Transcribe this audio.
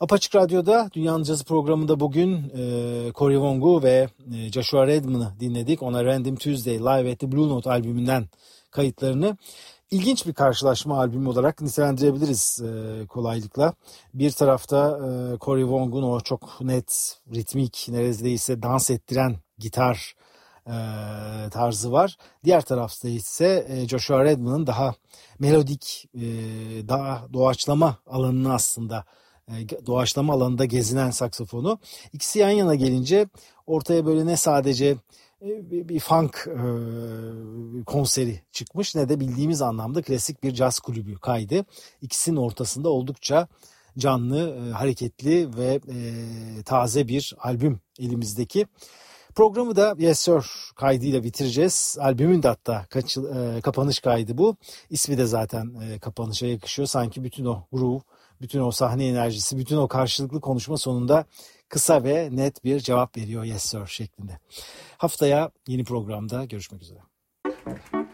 Apaçık Radyo'da Dünyanın Cazı programında bugün Cory Wong'u ve Joshua Redman'ı dinledik. Ona Random Tuesday Live at the Blue Note albümünden kayıtlarını. İlginç bir karşılaşma albümü olarak nitelendirebiliriz kolaylıkla. Bir tarafta Cory Wong'un o çok net, ritmik, neredeyse dans ettiren gitar tarzı var. Diğer tarafta ise Joshua Redman'ın daha melodik, daha doğaçlama alanını aslında doğaçlama alanında gezinen saksafonu. İkisi yan yana gelince ortaya böyle ne sadece bir funk konseri çıkmış ne de bildiğimiz anlamda klasik bir caz kulübü kaydı. İkisinin ortasında oldukça canlı, hareketli ve taze bir albüm elimizdeki. Programı da Yes Sir kaydıyla bitireceğiz. Albümün de hatta kapanış kaydı bu. İsmi de zaten kapanışa yakışıyor. Sanki bütün o groove, bütün o sahne enerjisi, bütün o karşılıklı konuşma sonunda kısa ve net bir cevap veriyor Yes Sir şeklinde. Haftaya yeni programda görüşmek üzere.